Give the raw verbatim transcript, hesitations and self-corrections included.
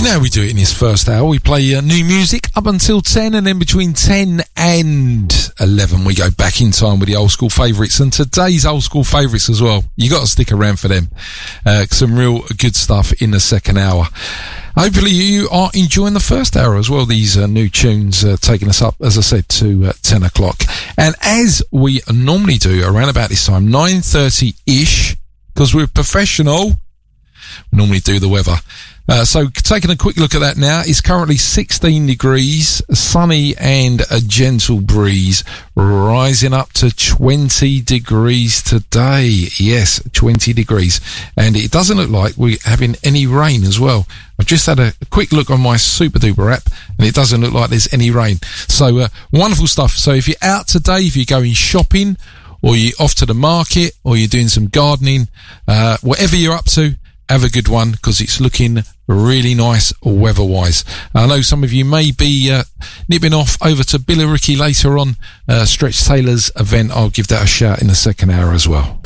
Now we do it in this first hour. We play uh, new music up until ten, and then between ten and eleven we go back in time with the old school favourites, and today's old school favourites as well. You got to stick around for them. Uh, some real good stuff in the second hour. Hopefully you are enjoying the first hour as well. These uh, new tunes uh, taking us up, as I said, to uh, ten o'clock. And as we normally do around about this time, nine thirty-ish, because we're professional, we normally do the weather. Uh, so taking a quick look at that now, it's currently sixteen degrees, sunny and a gentle breeze, rising up to twenty degrees today. Yes, twenty degrees. And it doesn't look like we're having any rain as well. I've just had a quick look on my Super Duper app, and it doesn't look like there's any rain. So uh, wonderful stuff. So if you're out today, if you're going shopping, or you're off to the market, or you're doing some gardening, uh, whatever you're up to, have a good one, because it's looking really nice weather-wise. I know some of you may be uh, nipping off over to Billericay later on, uh, Stretch Taylor's event. I'll give that a shout in the second hour as well.